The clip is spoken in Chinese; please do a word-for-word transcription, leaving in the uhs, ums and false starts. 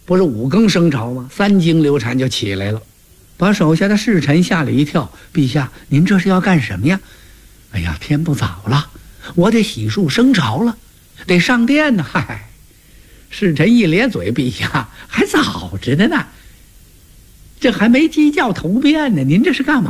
不是五更升朝吗？三更刘禅就起来了，把手下的侍臣吓了一跳。陛下，您这是要干什么呀？哎呀，天不早了，我得洗漱升朝了，得上殿呢。嗨，侍臣一咧嘴，陛下还早着的呢，这还没鸡叫头遍呢，您这是干嘛